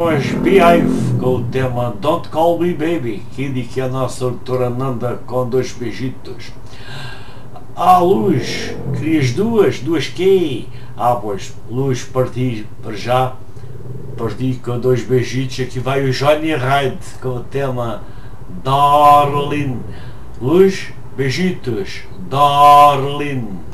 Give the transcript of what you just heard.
Hoje Beehive com o tema Don't Call Me Baby, que indica a nossa doutora Nanda com dois beijitos. Luz, querias duas que? Pois, Luz, parti para já, parti com dois beijitos. Aqui vai o Johnny Hyde com o tema Darling. Luz, beijitos, Darling.